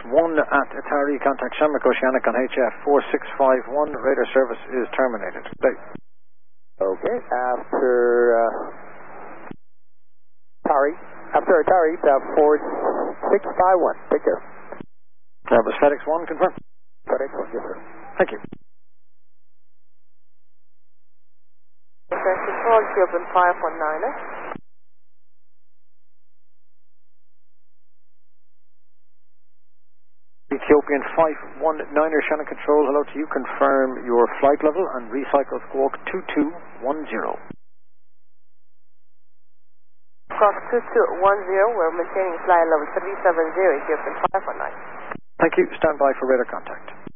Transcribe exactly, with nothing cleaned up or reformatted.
one at Atari, contact Shamrock Oceanic on H F four six five one. Radar service is terminated. Bye. Okay, after uh, Atari, after Atari, uh, four six five one. Take care. That was FedEx one, confirm. FedEx one, yes sir. Thank you. Control, Ethiopian five one nine. Ethiopian five one niner, Shannon Control, hello to you. Confirm your flight level and recycle squawk two two one zero. Squawk two two one zero, we're maintaining flight level three seven zero, Ethiopian five one nine. Thank you. Stand by for radar contact.